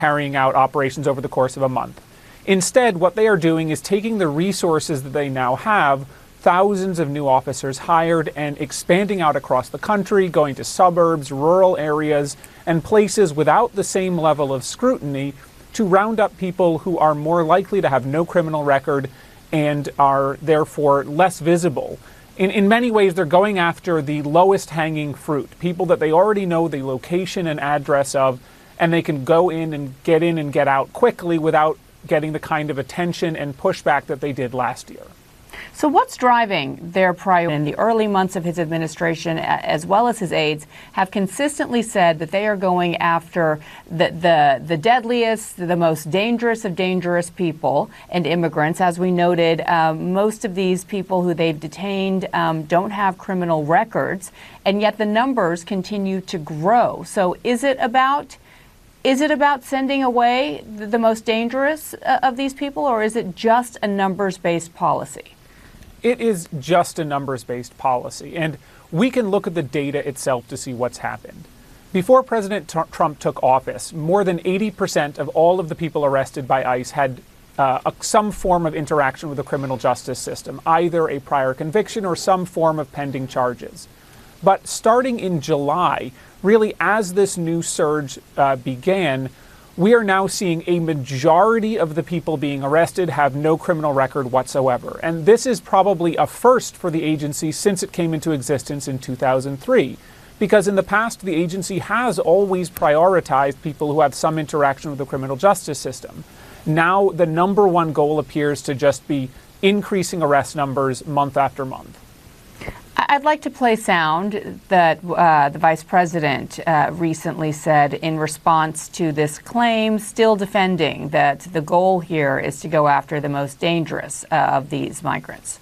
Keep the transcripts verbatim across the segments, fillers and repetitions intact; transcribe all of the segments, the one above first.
carrying out operations over the course of a month. Instead, what they are doing is taking the resources that they now have, thousands of new officers hired, and expanding out across the country, going to suburbs, rural areas, and places without the same level of scrutiny to round up people who are more likely to have no criminal record and are therefore less visible. In, in many ways, they're going after the lowest hanging fruit, people that they already know the location and address of, and they can go in and get in and get out quickly without getting the kind of attention and pushback that they did last year. So what's driving their priority? In the early months of his administration, as well as his aides, have consistently said that they are going after the, the, the deadliest, the most dangerous of dangerous people and immigrants. As we noted, um, most of these people who they've detained um, don't have criminal records, and yet the numbers continue to grow. So is it about Is it about sending away the most dangerous uh, of these people, or is it just a numbers-based policy? It is just a numbers-based policy, and we can look at the data itself to see what's happened. Before President T- Trump took office, more than eighty percent of all of the people arrested by ICE had uh, a, some form of interaction with the criminal justice system, either a prior conviction or some form of pending charges. But starting in July, really as this new surge uh, began, we are now seeing a majority of the people being arrested have no criminal record whatsoever. And this is probably a first for the agency since it came into existence in two thousand three. Because in the past, the agency has always prioritized people who have some interaction with the criminal justice system. Now, the number one goal appears to just be increasing arrest numbers month after month. I'd like to play sound that uh, the vice president uh, recently said in response to this claim, still defending that the goal here is to go after the most dangerous uh, of these migrants.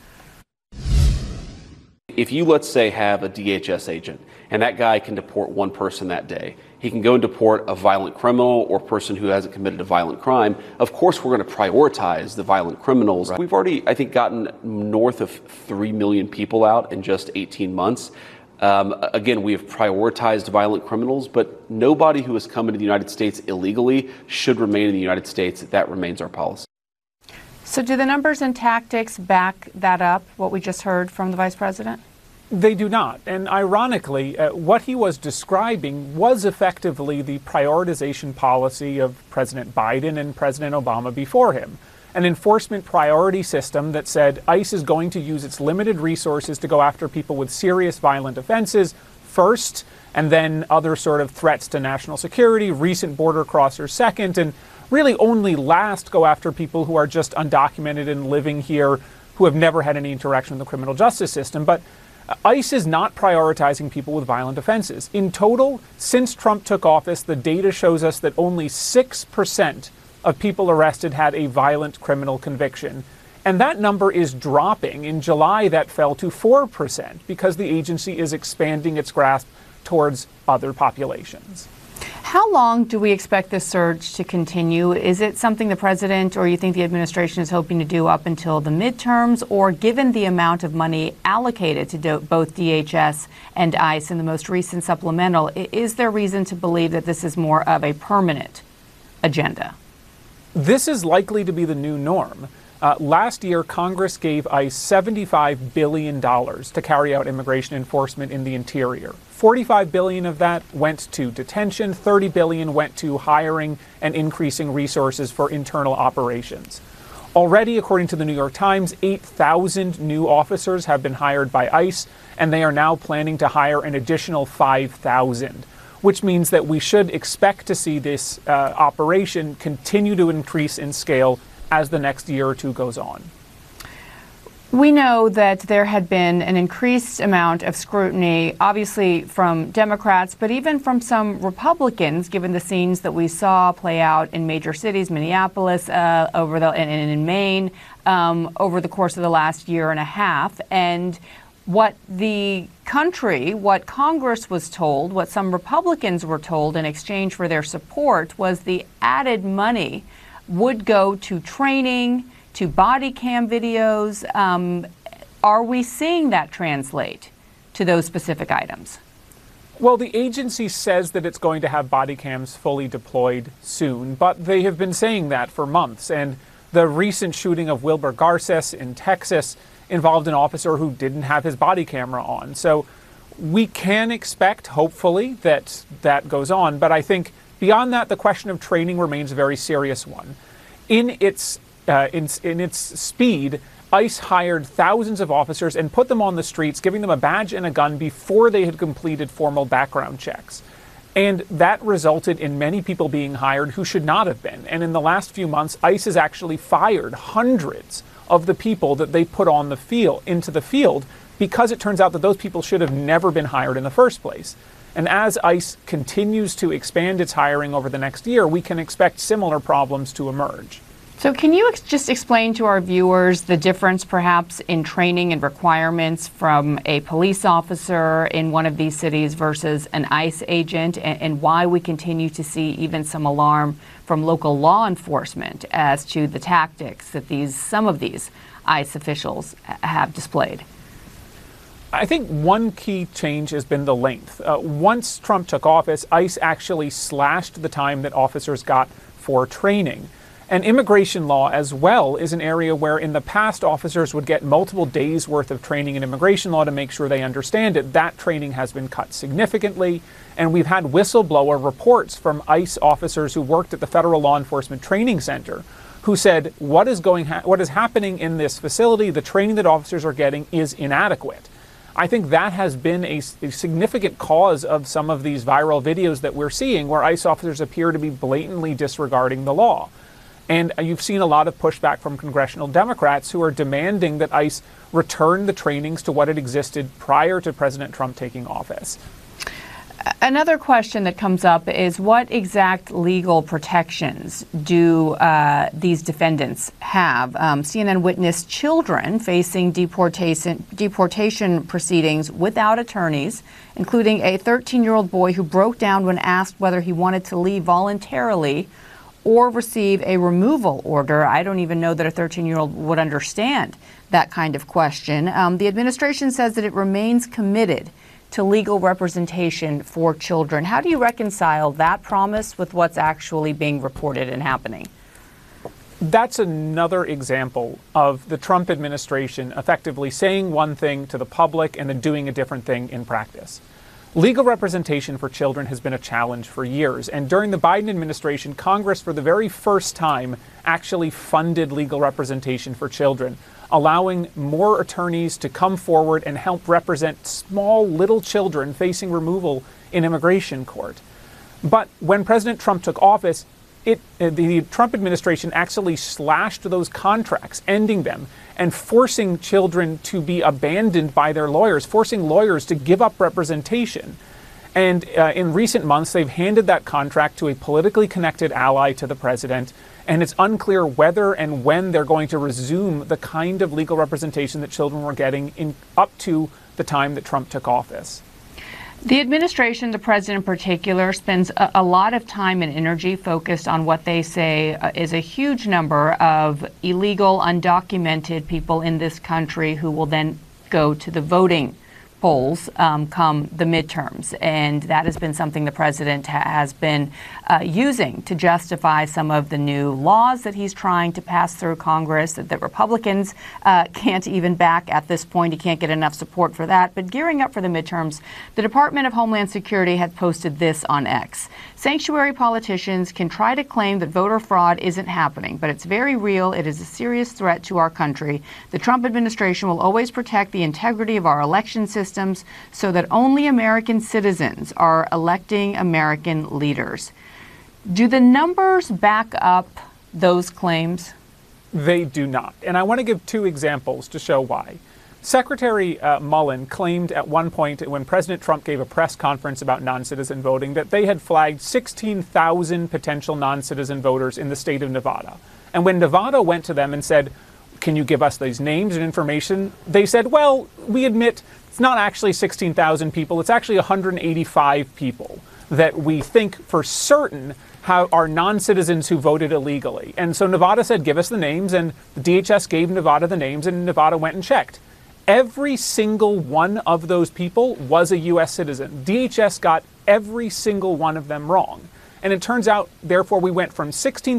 If you, let's say, have a D H S agent and that guy can deport one person that day, he can go and deport a violent criminal or a person who hasn't committed a violent crime. Of course, we're going to prioritize the violent criminals. We've already, I think, gotten north of three million people out in just eighteen months. Um, again, we have prioritized violent criminals, but nobody who has come into the United States illegally should remain in the United States. That remains our policy. So do the numbers and tactics back that up, what we just heard from the vice president? They do not. And ironically, uh, what he was describing was effectively the prioritization policy of President Biden and President Obama before him. An enforcement priority system that said ICE is going to use its limited resources to go after people with serious violent offenses first, and then other sort of threats to national security, recent border crossers second, and really only last go after people who are just undocumented and living here who have never had any interaction with the criminal justice system. But ICE is not prioritizing people with violent offenses. In total, since Trump took office, the data shows us that only six percent of people arrested had a violent criminal conviction. And that number is dropping. In July, that fell to four percent because the agency is expanding its grasp towards other populations. How long do we expect this surge to continue? Is it something the president or you think the administration is hoping to do up until the midterms? Or given the amount of money allocated to do both D H S and ICE in the most recent supplemental, is there reason to believe that this is more of a permanent agenda? This is likely to be the new norm. Uh, last year, Congress gave ICE seventy-five billion dollars to carry out immigration enforcement in the interior. forty-five billion dollars of that went to detention, thirty billion dollars went to hiring and increasing resources for internal operations. Already, according to the New York Times, eight thousand new officers have been hired by ICE, and they are now planning to hire an additional five thousand, which means that we should expect to see this uh, operation continue to increase in scale as the next year or two goes on. We know that there had been an increased amount of scrutiny, obviously from Democrats, but even from some Republicans, given the scenes that we saw play out in major cities, Minneapolis, uh, over the and, and in Maine, um, over the course of the last year and a half. And what the country, what Congress was told, what some Republicans were told in exchange for their support was the added money would go to training, to body cam videos. Um, are we seeing that translate to those specific items? Well, the agency says that it's going to have body cams fully deployed soon, but they have been saying that for months. And the recent shooting of Wilber Garces in Texas involved an officer who didn't have his body camera on. So we can expect, hopefully, that that goes on. But I think beyond that, the question of training remains a very serious one. In its, uh, in, in its speed, ICE hired thousands of officers and put them on the streets, giving them a badge and a gun before they had completed formal background checks. And that resulted in many people being hired who should not have been. And in the last few months, ICE has actually fired hundreds of the people that they put on the field, into the field, because it turns out that those people should have never been hired in the first place. And as ICE continues to expand its hiring over the next year, we can expect similar problems to emerge. So can you ex- just explain to our viewers the difference perhaps in training and requirements from a police officer in one of these cities versus an ICE agent, and, and why we continue to see even some alarm from local law enforcement as to the tactics that these some of these ICE officials have displayed? I think one key change has been the length. Uh, once Trump took office, ICE actually slashed the time that officers got for training. And immigration law as well is an area where in the past officers would get multiple days worth of training in immigration law to make sure they understand it. That training has been cut significantly. And we've had whistleblower reports from ICE officers who worked at the Federal Law Enforcement Training Center who said what is going ha- what is happening in this facility, the training that officers are getting is inadequate. I think that has been a, a significant cause of some of these viral videos that we're seeing where ICE officers appear to be blatantly disregarding the law. And you've seen a lot of pushback from congressional Democrats who are demanding that ICE return the trainings to what it existed prior to President Trump taking office. Another question that comes up is what exact legal protections do uh, these defendants have? Um, C N N witnessed children facing deportation, deportation proceedings without attorneys, including a thirteen-year-old boy who broke down when asked whether he wanted to leave voluntarily or receive a removal order. I don't even know that a thirteen-year-old would understand that kind of question. Um, the administration says that it remains committed to legal representation for children. How do you reconcile that promise with what's actually being reported and happening? That's another example of the Trump administration effectively saying one thing to the public and then doing a different thing in practice. Legal representation for children has been a challenge for years, and during the Biden administration, Congress, for the very first time, actually funded legal representation for children, allowing more attorneys to come forward and help represent small little children facing removal in immigration court. But when President Trump took office, it, the Trump administration actually slashed those contracts, ending them, and forcing children to be abandoned by their lawyers, forcing lawyers to give up representation. And uh, in recent months, they've handed that contract to a politically connected ally to the president, and it's unclear whether and when they're going to resume the kind of legal representation that children were getting in up to the time that Trump took office. The administration, the president in particular, spends a, a lot of time and energy focused on what they say uh, is a huge number of illegal, undocumented people in this country who will then go to the voting polls um, come the midterms. And that has been something the president ha- has been uh, using to justify some of the new laws that he's trying to pass through Congress that, that Republicans uh, can't even back at this point. He can't get enough support for that. But gearing up for the midterms, the Department of Homeland Security had posted this on X. Sanctuary politicians can try to claim that voter fraud isn't happening, but it's very real. It is a serious threat to our country. The Trump administration will always protect the integrity of our election system so that only American citizens are electing American leaders. Do the numbers back up those claims? They do not. And I want to give two examples to show why. Secretary uh, Mullen claimed at one point when President Trump gave a press conference about non-citizen voting that they had flagged sixteen thousand potential non-citizen voters in the state of Nevada. And when Nevada went to them and said, can you give us these names and information? They said, well, we admit it's not actually sixteen thousand people. It's actually one hundred eighty-five people that we think for certain how are non-citizens who voted illegally. And so Nevada said, give us the names. And the D H S gave Nevada the names, and Nevada went and checked. every single one of those people was a U S citizen. D H S got every single one of them wrong. And it turns out, therefore, we went from sixteen